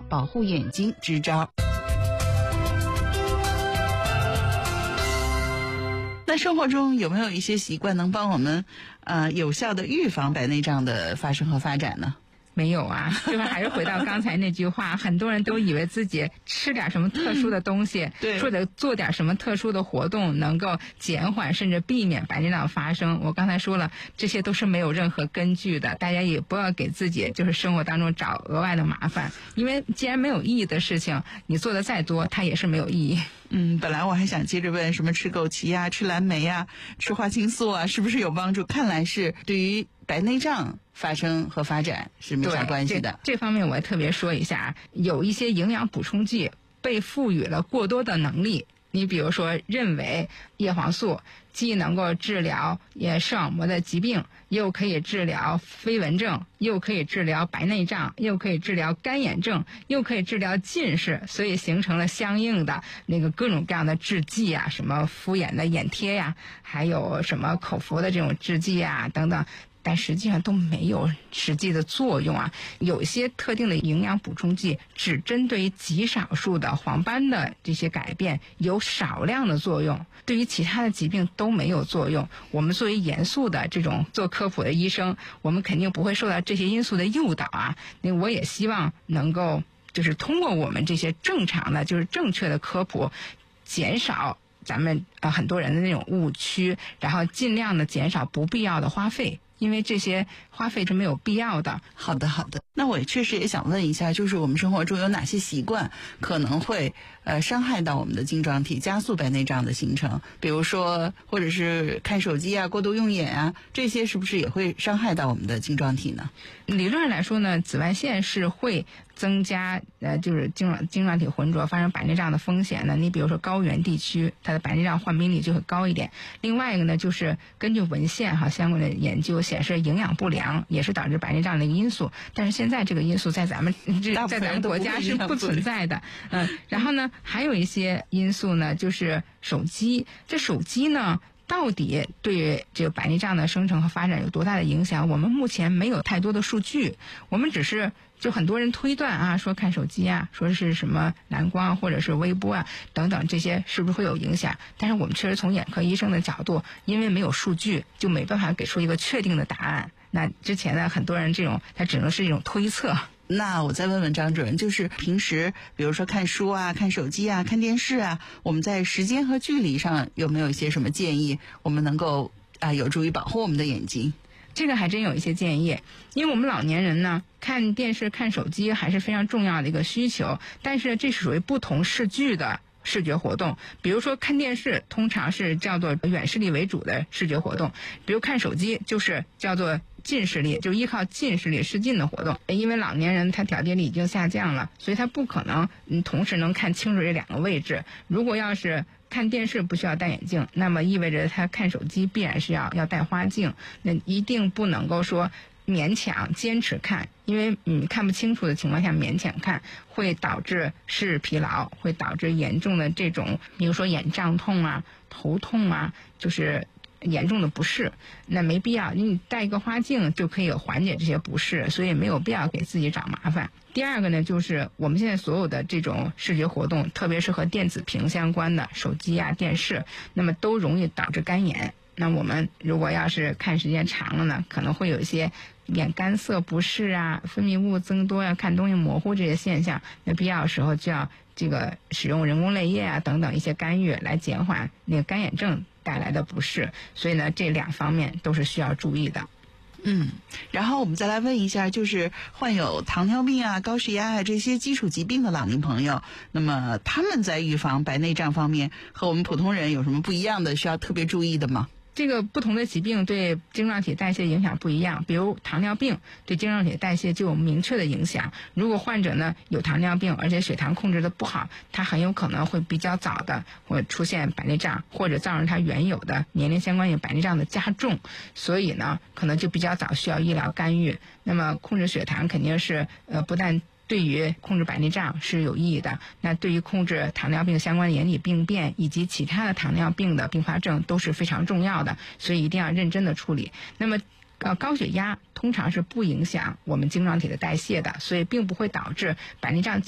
保护眼睛支招。那生活中有没有一些习惯能帮我们有效的预防白内障的发生和发展呢？ 没有啊，就是还是回到刚才那句话，很多人都以为自己吃点什么特殊的东西， 对， 或者做点什么特殊的活动，能够减缓甚至避免白内障发生。我刚才说了，这些都是没有任何根据的，大家也不要给自己就是生活当中找额外的麻烦，因为既然没有意义的事情，你做的再多，它也是没有意义。 本来我还想接着问什么吃枸杞呀、吃蓝莓呀、吃花青素啊，是不是有帮助？看来是对于白内障发生和发展是没啥关系的。 这方面我也特别说一下，有一些营养补充剂被赋予了过多的能力。你比如说认为叶黄素既能够治疗视网膜的疾病，又可以治疗飞蚊症，又可以治疗白内障，又可以治疗干眼症，又可以治疗近视，所以形成了相应的那个各种各样的制剂啊，什么敷眼的眼贴呀，还有什么口服的这种制剂啊等等，但实际上都没有实际的作用啊。有些特定的营养补充剂只针对于极少数的黄斑的这些改变有少量的作用，对于其他的疾病都没有作用。我们作为严肃的这种做科普的医生，我们肯定不会受到这些因素的诱导啊。那我也希望能够就是通过我们这些正常的就是正确的科普，减少咱们很多人的那种误区，然后尽量的减少不必要的花费，因为这些花费是没有必要的。 好的。那我确实也想问一下，就是我们生活中有哪些习惯可能会伤害到我们的晶状体，加速白内障的形成？比如说或者是看手机啊、过度用眼啊，这些是不是也会伤害到我们的晶状体呢？ 理论上来说呢，紫外线是会增加就是晶状体浑浊发生白内障的风险的。你比如说高原地区，它的白内障患病率就会高一点。另外一个呢，就是根据文献相关的研究显示，营养不良也是导致白内障的一个因素，但是现在这个因素在咱们国家是不存在的。然后呢，还有一些因素呢，就是手机。这手机呢，到底对这个白内障的生成和发展有多大的影响？我们目前没有太多的数据，我们只是就很多人推断说看手机说是什么蓝光或者是微波等等，这些是不是会有影响？但是我们确实从眼科医生的角度，因为没有数据，就没办法给出一个确定的答案。那之前呢，很多人他只能是一种推测。 那我再问问张主任，就是平时比如说看书看手机看电视我们在时间和距离上有没有一些什么建议，我们能够有助于保护我们的眼睛？ 这个还真有一些建议，因为我们老年人呢，看电视看手机还是非常重要的一个需求，但是这是属于不同视距的视觉活动。比如说看电视通常是叫做远视力为主的视觉活动，比如看手机就是叫做近视力，就依靠近视力视近的活动。因为老年人他调节力已经下降了，所以他不可能同时能看清楚这两个位置。如果要是看电视不需要戴眼镜，那么意味着他看手机必然是要戴花镜。那一定不能够说勉强坚持看，因为看不清楚的情况下勉强看会导致视力疲劳，会导致严重的这种比如说眼胀痛头痛就是严重的不适。那没必要，你戴一个花镜就可以缓解这些不适，所以没有必要给自己找麻烦。第二个呢，就是我们现在所有的这种视觉活动，特别是和电子屏相关的手机电视，那么都容易导致干眼。那我们如果要是看时间长了呢，可能会有一些眼干涩不适分泌物增多看东西模糊这些现象，那必要的时候就要这个使用人工泪液等等一些干预来减缓那个干眼症带来的不适。所以呢，这两方面都是需要注意的。 然后我们再来问一下，就是患有糖尿病高血压这些基础疾病的老年朋友，那么他们在预防白内障方面和我们普通人有什么不一样的需要特别注意的吗？ 这个不同的疾病对晶状体代谢影响不一样，比如糖尿病对晶状体代谢就有明确的影响。如果患者呢有糖尿病，而且血糖控制的不好，他很有可能会比较早的会出现白内障，或者造成他原有的年龄相关性白内障的加重，所以呢可能就比较早需要医疗干预。那么控制血糖肯定是不但对于控制白内障是有意义的，那对于控制糖尿病相关的眼底病变以及其他的糖尿病的并发症都是非常重要的，所以一定要认真的处理。那么高血压通常是不影响我们晶状体的代谢的，所以并不会导致白内障